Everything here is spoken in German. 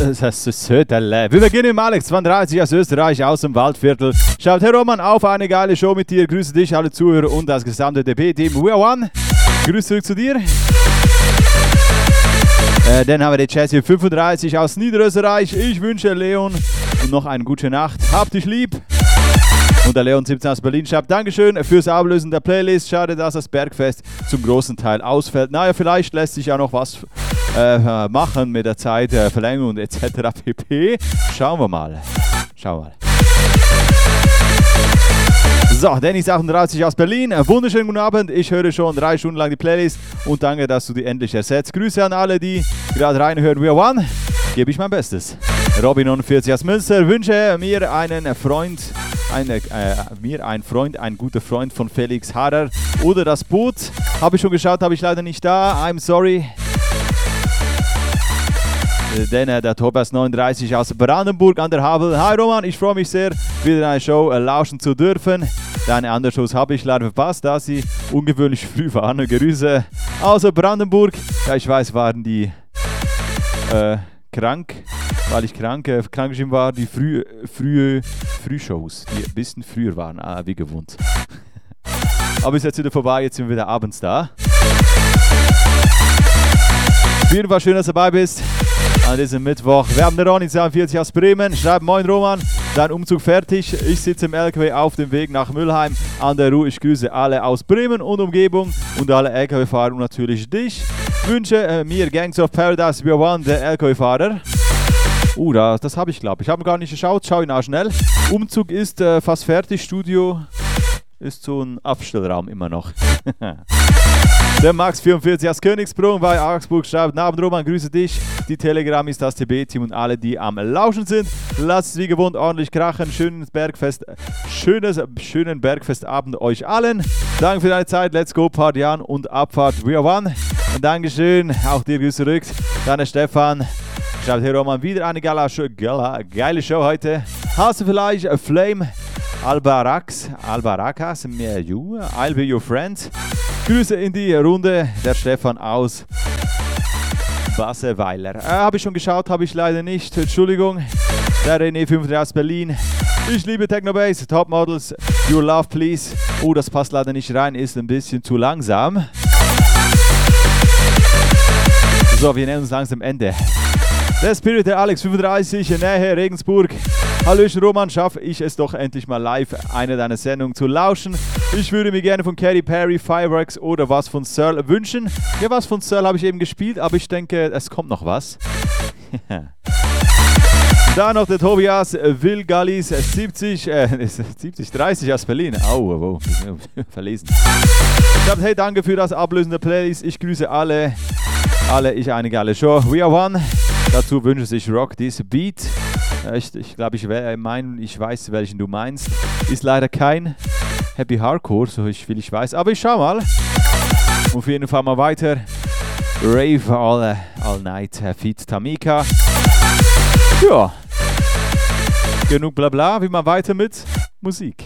Söderle. Wir beginnen mit Alex 32 aus Österreich, aus dem Waldviertel. Schaut, Herr Roman, auf eine geile Show mit dir. Grüße dich, alle Zuhörer und das gesamte DP-Team. We are one. Grüße zurück zu dir. Dann haben wir den Jesse 35 aus Niederösterreich. Ich wünsche Leon noch eine gute Nacht. Hab dich lieb. Und der Leon 17 aus Berlin schreibt, Dankeschön fürs Ablösen der Playlist. Schade, dass das Bergfest zum großen Teil ausfällt. Naja, vielleicht lässt sich ja noch was machen mit der Zeit, Verlängerung etc. pp. Schauen wir mal. So, Dennis 38 aus Berlin. Wunderschönen guten Abend. Ich höre schon 3 Stunden lang die Playlist und danke, dass du die endlich ersetzt. Grüße an alle, die gerade reinhören. We are one. Gebe ich mein Bestes. Robin 49 aus Münster wünsche mir einen Freund, ein guter Freund von Felix Harrer oder das Boot. Habe ich schon geschaut, habe ich leider nicht da. I'm sorry. Denn der Tobias 39 aus Brandenburg an der Havel. Hi Roman, ich freue mich sehr, wieder eine Show lauschen zu dürfen. Deine anderen Shows habe ich leider verpasst, da sie ungewöhnlich früh waren. Grüße aus Brandenburg. Ja, ich weiß, waren die krank, weil ich krank geschrieben war, die Frühshows, die ein bisschen früher waren, wie gewohnt. Aber ist jetzt wieder vorbei, jetzt sind wir wieder abends da. Auf jeden Fall schön, dass du dabei bist an diesem Mittwoch. Wir haben den Ronny 42 aus Bremen, schreibt Moin Roman, dein Umzug fertig. Ich sitze im LKW auf dem Weg nach Mülheim an der Ruhr. Ich grüße alle aus Bremen und Umgebung und alle LKW-Fahrer und natürlich dich. Wünsche mir Gangs of Paradise, We Are One, der LKW-Fahrer. Das habe ich, glaube ich. Ich habe gar nicht geschaut, schau ihn auch schnell. Umzug ist fast fertig, Studio ist so ein Abstellraum immer noch. Der Max 44 aus Königsbrunn bei Augsburg schreibt, Abend Roman, grüße dich. Die Telegram ist das TB-Team und alle, die am Lauschen sind. Lasst es wie gewohnt ordentlich krachen. Schönen Bergfestabend euch allen. Danke für deine Zeit. Let's go, Party an und Abfahrt. We are one. Und Dankeschön. Auch dir Grüße zurück. Dann Stefan. Schreibt hier Roman, wieder eine geile Show heute. Hast du vielleicht Flame Albaracas, I'll be your friend. Grüße in die Runde, der Stefan aus Basseweiler. Habe ich schon geschaut, habe ich leider nicht. Entschuldigung. Der René 53 aus Berlin. Ich liebe Technobase, Topmodels, Your Love Please. Oh, das passt leider nicht rein, ist ein bisschen zu langsam. So, wir nähern uns langsam Ende. Der Spirit, der Alex 35, Nähe Regensburg. Hallöchen Roman, schaffe ich es doch endlich mal live, eine deiner Sendungen zu lauschen. Ich würde mir gerne von Katy Perry, Fireworks oder was von Searle wünschen. Ja, was von Searle habe ich eben gespielt, aber ich denke, es kommt noch was. Da noch der Tobias Wilgalis 30 aus Berlin. Au, verlesen. Ich habe, hey, danke für das Ablösen der Playlist. Ich grüße alle, ich einige alle Show. We are one. Dazu wünsche sich Rock This Beat. Ich glaube, ich weiß, welchen du meinst. Ist leider kein Happy Hardcore, so viel ich weiß. Aber ich schau mal. Auf jeden Fall mal weiter. Rave All Night Feat Tamika. Ja. Genug Blabla, wie mal weiter mit Musik.